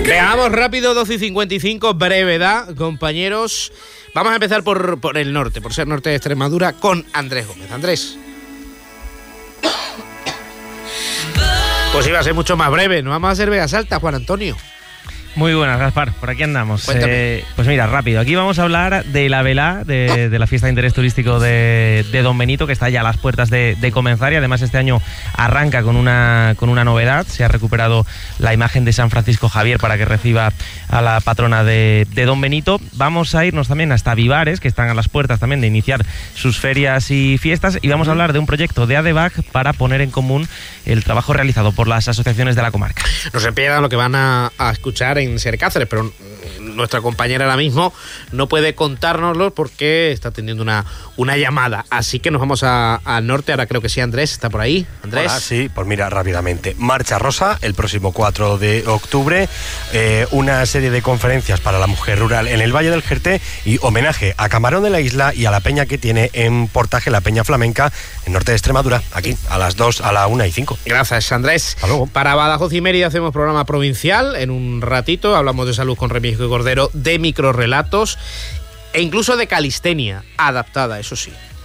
Veamos rápido, 12:55, brevedad, compañeros. Vamos a empezar por el norte, por ser norte de Extremadura, con Andrés Gómez. Andrés. Pues iba a ser mucho más breve, no vamos a hacer Vegas Alta, Juan Antonio. Muy buenas, Gaspar, por aquí andamos. Pues mira, rápido, aquí vamos a hablar de la velá, de la fiesta de interés turístico de Don Benito, que está ya a las puertas de comenzar, y además este año arranca con una novedad. Se ha recuperado la imagen de San Francisco Javier para que reciba a la patrona de Don Benito. Vamos a irnos también hasta Vivares, que están a las puertas también de iniciar sus ferias y fiestas, y vamos a hablar de un proyecto de ADEVAC para poner en común el trabajo realizado por las asociaciones de la comarca. No se pierdan lo que van a escuchar en Ser Cáceres, pero nuestra compañera ahora mismo no puede contárnoslo porque está teniendo una llamada, así que nos vamos al norte. Ahora creo que sí, Andrés está por ahí. Andrés. Hola, sí, pues mira, rápidamente. Marcha Rosa, el próximo 4 de octubre, una serie de conferencias para la mujer rural en el Valle del Jerté y homenaje a Camarón de la Isla y a la peña que tiene en Portaje, la Peña Flamenca, en norte de Extremadura, aquí, a las 2, a la 1:05. Gracias, Andrés. Hasta luego. Para Badajoz y Mérida hacemos programa provincial en un ratito. Hablamos de salud con Remigio y Cordero, de microrrelatos e incluso de calistenia adaptada, eso sí.